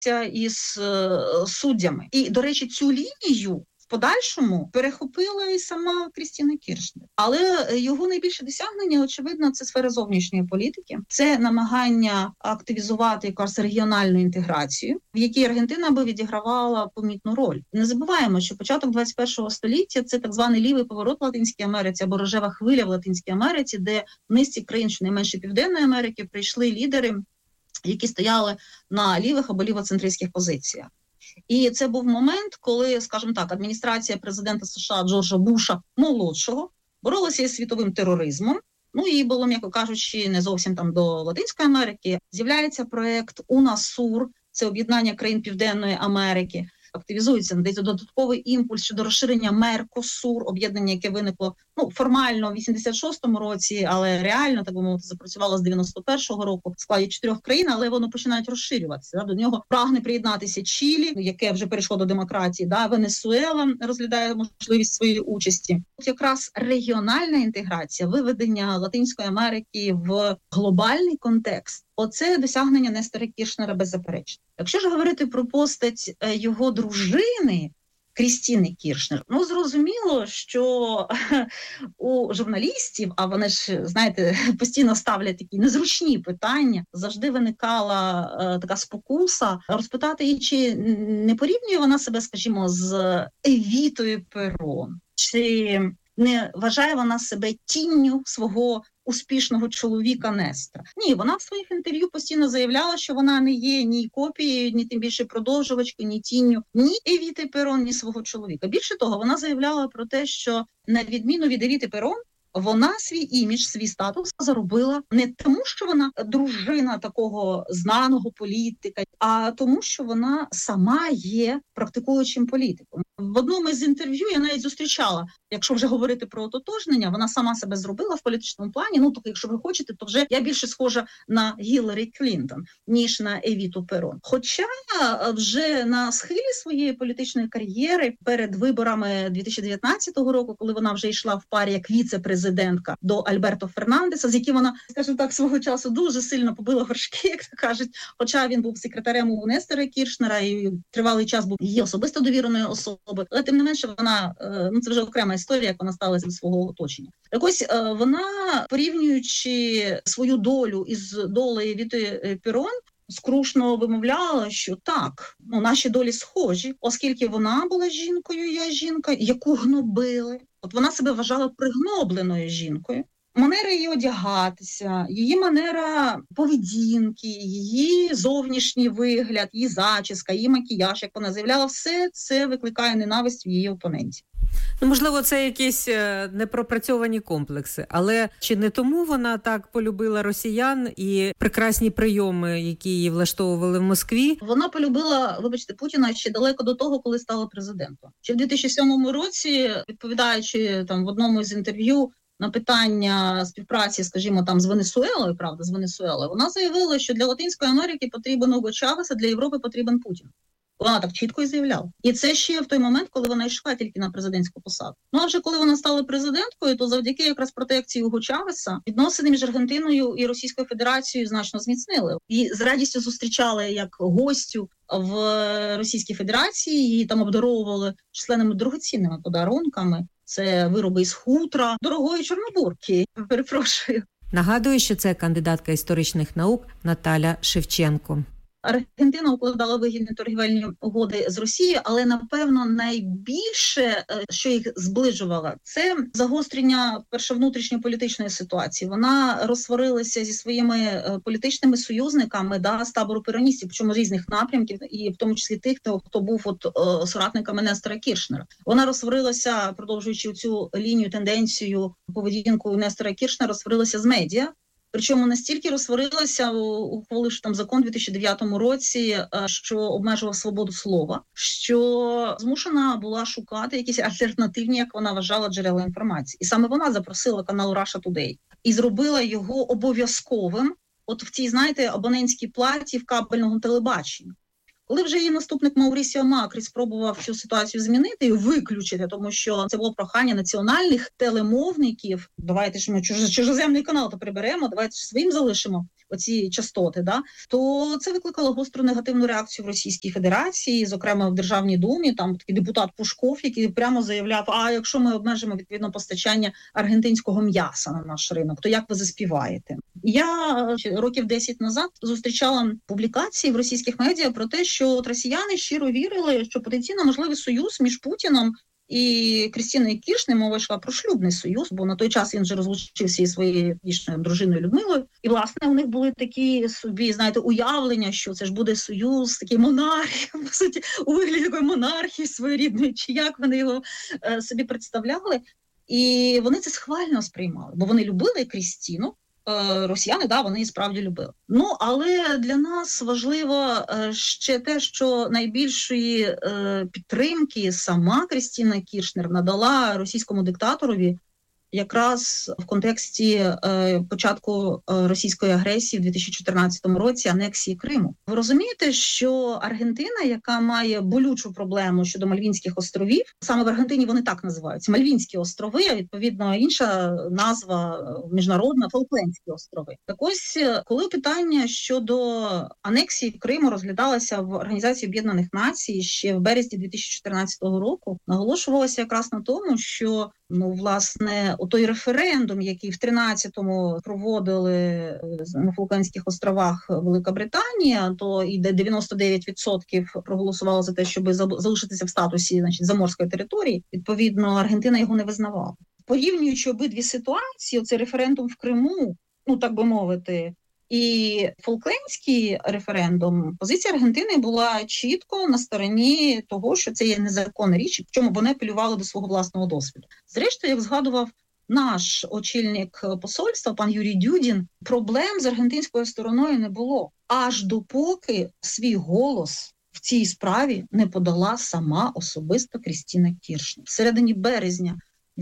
із суддями. І, до речі, цю лінію в подальшому перехопила і сама Крістіна Кіршнер. Але його найбільше досягнення, очевидно, це сфера зовнішньої політики. Це намагання активізувати якусь регіональну інтеграцію, в якій Аргентина би відігравала помітну роль. Не забуваємо, що початок 21-го століття – це так званий лівий поворот в Латинській Америці або рожева хвиля в Латинській Америці, де в низці країн, щонайменше Південної Америки, прийшли лідери, які стояли на лівих або лівоцентристських позиціях. І це був момент, коли, скажімо так, адміністрація президента США Джорджа Буша молодшого боролася із світовим тероризмом. Ну і було, м'яко кажучи, не зовсім там до Латинської Америки. З'являється проект УНАСУР, це об'єднання країн Південної Америки. Активізується, надається додатковий імпульс щодо розширення Меркосур, об'єднання, яке виникло формально в 86-му році, але реально, так би мовити, запрацювало з 91-го року в складі 4 країн, але воно починає розширюватися. До нього прагне приєднатися Чилі, яке вже перейшло до демократії, Венесуела розглядає можливість своєї участі. От якраз регіональна інтеграція, виведення Латинської Америки в глобальний контекст, оце досягнення Нестора Кіршнера беззаперечно. Якщо ж говорити про постать його дружини, Крістіни Кіршнер, зрозуміло, що у журналістів, а вони ж, знаєте, постійно ставлять такі незручні питання, завжди виникала така спокуса розпитати її, чи не порівнює вона себе, скажімо, з Евітою Перон, чи не вважає вона себе тінню свого успішного чоловіка Нестора. Ні, вона в своїх інтерв'ю постійно заявляла, що вона не є ні копією, ні тим більше продовжувачкою, ні тінню, ні Евіти Перон, ні свого чоловіка. Більше того, вона заявляла про те, що на відміну від Евіти Перон, вона свій імідж, свій статус заробила не тому, що вона дружина такого знаного політика, а тому, що вона сама є практикуючим політиком. В одному із інтерв'ю я навіть зустрічала, якщо вже говорити про ототожнення, вона сама себе зробила в політичному плані. Так, якщо ви хочете, то вже я більше схожа на Гіларі Клінтон, ніж на Евіту Перон. Хоча вже на схилі своєї політичної кар'єри перед виборами 2019 року, коли вона вже йшла в парі як віце-президентка до Альберто Фернандеса, з яким вона, скажімо так, свого часу дуже сильно побила горшки, як то кажуть, хоча він був секретарем у Нестора Кіршнера і тривалий час був її особисто довіреною особою. Але тим не менше вона, це вже окрема історія, як вона сталася від свого оточення. Так ось вона, порівнюючи свою долю із долею Евіти Перон, скрушно вимовляла, що так, наші долі схожі, оскільки вона була жінкою, я жінка, яку гнобили. От вона себе вважала пригнобленою жінкою. Манера її одягатися, її манера поведінки, її зовнішній вигляд, її зачіска, її макіяж, як вона заявляла, все це викликає ненависть в її опонентів. Можливо, це якісь непропрацьовані комплекси, але чи не тому вона так полюбила росіян і прекрасні прийоми, які її влаштовували в Москві? Вона полюбила, Путіна ще далеко до того, коли стала президентом. Ще в 2007 році, відповідаючи в одному із інтерв'ю на питання співпраці, скажімо, з Венесуелою, з Венесуелою, вона заявила, що для Латинської Америки потрібен Уго Чавес, а для Європи потрібен Путін. Вона так чітко і заявляла. І це ще в той момент, коли вона йшла тільки на президентську посаду. А вже коли вона стала президенткою, то завдяки якраз протекції Уго Чавеса відносини між Аргентиною і Російською Федерацією значно зміцнили. І з радістю зустрічали як гостю в Російській Федерації, її там обдаровували численними дорогоцінними подарунками. Це вироби із хутра, дорогої чорнобурки, перепрошую. Нагадую, що це кандидатка історичних наук Наталя Шевченко. Аргентина укладала вигідні торгівельні угоди з Росією, але, напевно, найбільше, що їх зближувало, це загострення внутрішньополітичної ситуації. Вона розсварилася зі своїми політичними союзниками з табору пероністів, причому різних напрямків, і в тому числі тих, хто був соратниками Нестора Кіршнера. Вона розсварилася, продовжуючи цю лінію, тенденцію, поведінку Нестора Кіршнера, розсварилася з медіа. Причому настільки розсварилася, ухваливши закон у 2009 році, що обмежував свободу слова, що змушена була шукати якісь альтернативні, як вона вважала, джерела інформації. І саме вона запросила канал Russia Today і зробила його обов'язковим в цій, абонентській платі в кабельному телебаченні. Коли вже її наступник Маурісіо Макрі спробував цю ситуацію змінити і виключити, тому що це було прохання національних телемовників, давайте ж ми чужоземний канал то приберемо, давайте ж своїм залишимо. оці частоти, да, то це викликало гостру негативну реакцію в Російській Федерації, зокрема в Державній Думі, там такий депутат Пушков, який прямо заявляв, а якщо ми обмежимо відповідно постачання аргентинського м'яса на наш ринок, то як ви заспіваєте? Я років 10 назад зустрічала публікації в російських медіа про те, що росіяни щиро вірили, що потенційно можливий союз між Путіном і Крістіною Кіршнер, мова йшла про шлюбний союз, бо на той час він вже розлучився із своєю дружиною Людмилою. І, власне, у них були такі собі, знаєте, уявлення, що це ж буде союз, такий монархії, по суті, у вигляді такої монархії своєрідної, чи як вони його собі представляли. І вони це схвально сприймали, бо вони любили Крістіну. Росіяни, да, вони і справді любили. Ну, але для нас важливо ще те, що найбільшої підтримки сама Крістіна Кіршнер надала російському диктаторові якраз в контексті початку російської агресії в 2014 році, анексії Криму. Ви розумієте, що Аргентина, яка має болючу проблему щодо Мальвінських островів, саме в Аргентині вони так називаються, Мальвінські острови, а відповідно інша назва міжнародна – Фолклендські острови. Так ось, коли питання щодо анексії Криму розглядалося в Організації Об'єднаних Націй ще в березні 2014 року, наголошувалося якраз на тому, що власне, той референдум, який в 13-му проводили на Фолклендських островах Велика Британія, то і де 99% проголосувало за те, щоб залишитися в статусі, значить, заморської території, відповідно, Аргентина його не визнавала. Порівнюючи обидві ситуації, оцей референдум в Криму, так би мовити, і Фолклендський референдум, позиція Аргентини була чітко на стороні того, що це є незаконна річ, в чому вони апелювали до свого власного досвіду. Зрештою, як згадував наш очільник посольства, пан Юрій Дюдін, проблем з аргентинською стороною не було. Аж допоки свій голос в цій справі не подала сама особисто Крістіна Кіршнер. В середині березня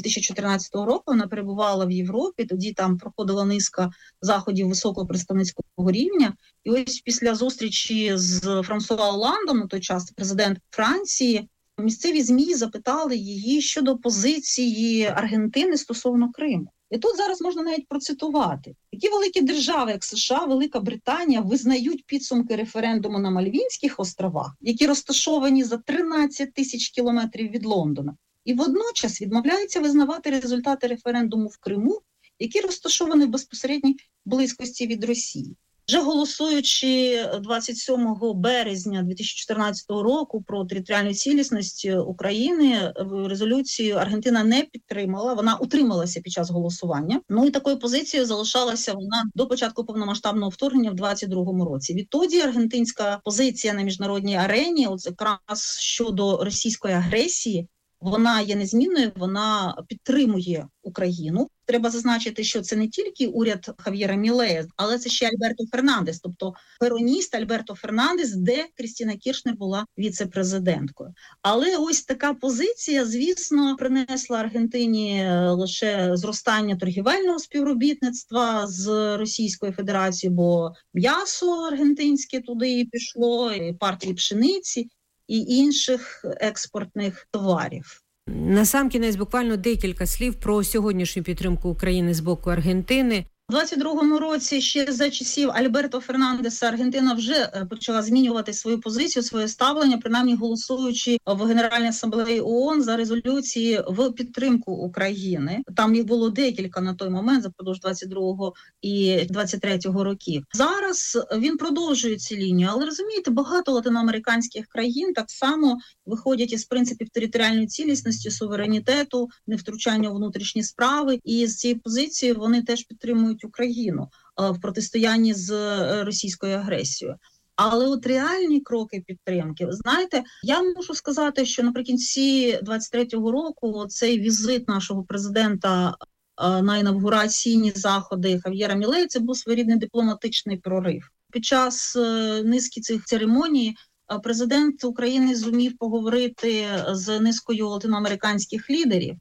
2014 року вона перебувала в Європі, тоді там проходила низка заходів високого представницького рівня. І ось після зустрічі з Франсуа Оландом, на той час президент Франції, місцеві ЗМІ запитали її щодо позиції Аргентини стосовно Криму. І тут зараз можна навіть процитувати. Такі великі держави, як США, Велика Британія, визнають підсумки референдуму на Мальвінських островах, які розташовані за 13 тисяч кілометрів від Лондона. І водночас відмовляються визнавати результати референдуму в Криму, які розташовані в безпосередній близькості від Росії. Вже голосуючи 27 березня 2014 року про територіальну цілісність України, резолюцію Аргентина не підтримала, вона утрималася під час голосування. І такою позицією залишалася вона до початку повномасштабного вторгнення в 2022 році. Відтоді аргентинська позиція на міжнародній арені, якраз щодо російської агресії, вона є незмінною, вона підтримує Україну. Треба зазначити, що це не тільки уряд Хав'єра Мілея, але це ще Альберто Фернандес, тобто пероніст Альберто Фернандес, де Крістіна Кіршнер була віце-президенткою. Але ось така позиція, звісно, принесла Аргентині лише зростання торгівельного співробітництва з Російською Федерацією, бо м'ясо аргентинське туди пішло, і партії пшениці, і інших експортних товарів. Насамкінець буквально декілька слів про сьогоднішню підтримку України з боку Аргентини. У 2022 році ще за часів Альберто Фернандеса Аргентина вже почала змінювати свою позицію, своє ставлення, принаймні голосуючи в Генеральній асамблеї ООН за резолюції в підтримку України. Там їх було декілька на той момент, запродовж 22-го і 23-го років. Зараз він продовжує цю лінію, але розумієте, багато латиноамериканських країн так само виходять із принципів територіальної цілісності, суверенітету, невтручання у внутрішні справи, і з цією позицією вони теж підтримують Україну в протистоянні з російською агресією. Але от реальні кроки підтримки, ви знаєте, я можу сказати, що наприкінці 23-го року цей візит нашого президента на інавгураційні заходи Хав'єра Мілея, це був своєрідний дипломатичний прорив. Під час низки цих церемоній президент України зумів поговорити з низкою латиноамериканських лідерів.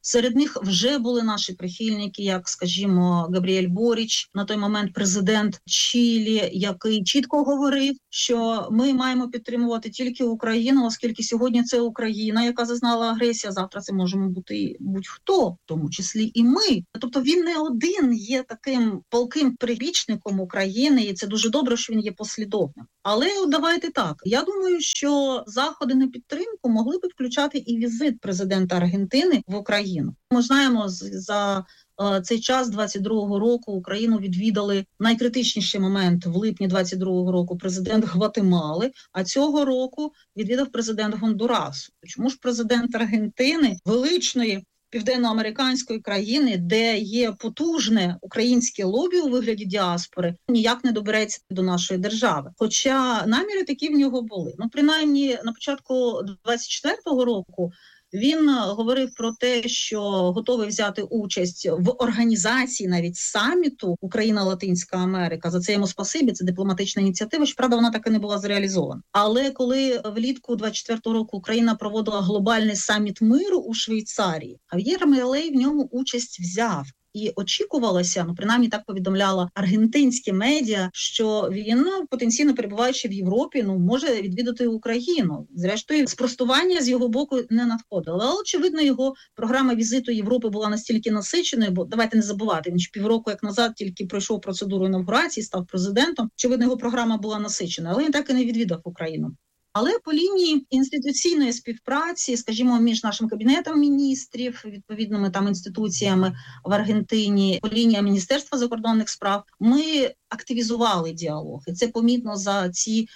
Серед них вже були наші прихильники, як, скажімо, Габріель Боріч, на той момент президент Чилі, який чітко говорив, що ми маємо підтримувати тільки Україну, оскільки сьогодні це Україна, яка зазнала агресію, а завтра це можемо бути будь-хто, в тому числі і ми. Тобто він не один є таким палким прибічником України, і це дуже добре, що він є послідовним. Але давайте так, я думаю, що заходи на підтримку могли б включати і візит президента Аргентини в Україну. Ми знаємо, за цей час 22-го року Україну відвідали найкритичніший момент в липні 22-го року президент Гватемали, а цього року відвідав президент Гондурасу. Чому ж президент Аргентини, величної південноамериканської країни, де є потужне українське лобі у вигляді діаспори, ніяк не добереться до нашої держави? Хоча наміри такі в нього були. Принаймні, на початку 24-го року він говорив про те, що готовий взяти участь в організації навіть саміту Україна-Латинська Америка. За це йому спасибі, це дипломатична ініціатива, щоправда, вона так і не була зреалізована. Але коли влітку 24-го року Україна проводила глобальний саміт миру у Швейцарії, Хав'єр Мілей в ньому участь взяв. І очікувалося, принаймні так повідомляла аргентинські медіа, що він, потенційно перебуваючи в Європі, може відвідати Україну. Зрештою, спростування з його боку не надходило. Але, очевидно, його програма візиту Європи була настільки насиченою, бо давайте не забувати, він півроку як назад тільки пройшов процедуру інавгурації, став президентом. Очевидно, його програма була насиченою, але він так і не відвідав Україну. Але по лінії інституційної співпраці, скажімо, між нашим кабінетом міністрів, відповідними там інституціями в Аргентині, по лінії Міністерства закордонних справ, ми активізували діалог. І це помітно за ці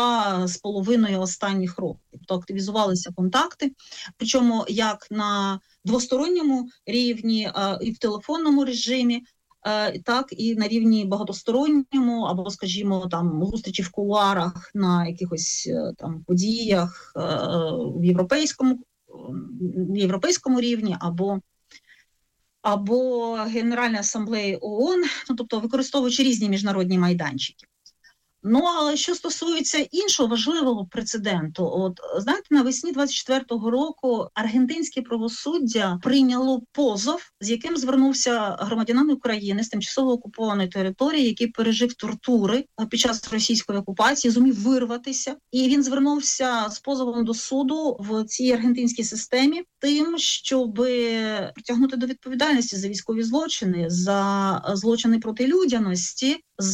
2,5 останніх роки. Тобто активізувалися контакти, причому як на двосторонньому рівні і в телефонному режимі, так і на рівні багатосторонньому, або, скажімо, там зустрічі в кулуарах на якихось там подіях в європейському рівні, або Генеральної асамблеї ООН, тобто використовуючи різні міжнародні майданчики. Але що стосується іншого важливого прецеденту, знаєте, навесні 24-го року аргентинське правосуддя прийняло позов, з яким звернувся громадянин України з тимчасово окупованої території, який пережив тортури під час російської окупації, зумів вирватися. І він звернувся з позовом до суду в цій аргентинській системі тим, щоб притягнути до відповідальності за військові злочини, за злочини проти людяності,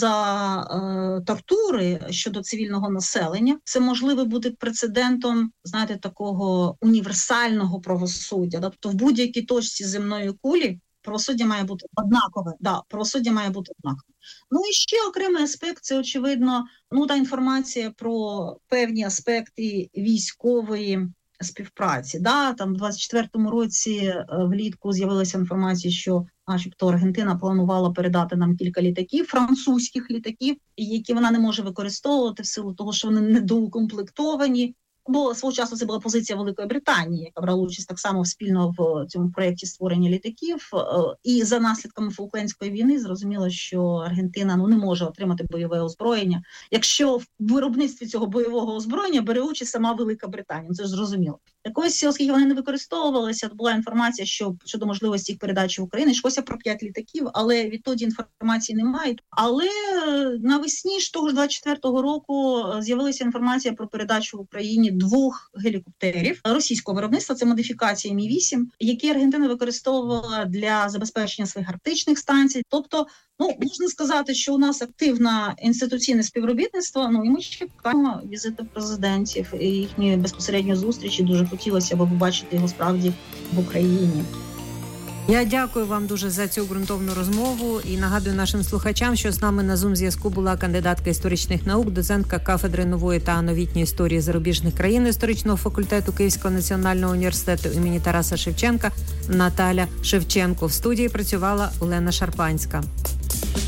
за тортури щодо цивільного населення. Це можливо бути прецедентом, знаєте, такого універсального правосуддя. Тобто в будь-якій точці земної кулі правосуддя має бути однакове. Правосуддя має бути однакове. І ще окремий аспект – це, очевидно, та інформація про певні аспекти військової співпраці. Там в 24-му році влітку з'явилася інформація, що начебто Аргентина планувала передати нам кілька літаків, французьких літаків, які вона не може використовувати в силу того, що вони недоукомплектовані. Бо свого часу це була позиція Великої Британії, яка брала участь так само спільно в цьому проєкті створення літаків. І за наслідками Фолклендської війни зрозуміло, що Аргентина не може отримати бойове озброєння, якщо в виробництві цього бойового озброєння бере участь сама Велика Британія. Це ж зрозуміло. Так ось, оскільки вони не використовувалися, була інформація щодо можливості їх передачі в Україну. Йшлося про 5 літаків, але відтоді інформації немає. Але навесні ж того ж 24-го року з'явилася інформація про передачу в Україні 2 гелікоптерів російського виробництва, це модифікації Мі-8, які Аргентина використовувала для забезпечення своїх арктичних станцій. Тобто, можна сказати, що у нас активне інституційне співробітництво, і ми чекаємо візиту президентів і їхньої безпосередньої зустрічі. Дуже хотілося б побачити його справді в Україні. Я дякую вам дуже за цю ґрунтовну розмову і нагадую нашим слухачам, що з нами на Zoom-зв'язку була кандидатка історичних наук, доцентка кафедри нової та новітньої історії зарубіжних країн історичного факультету Київського національного університету імені Тараса Шевченка Наталя Шевченко. В студії працювала Олена Шарпанська.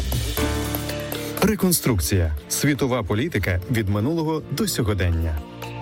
Реконструкція. Світова політика від минулого до сьогодення.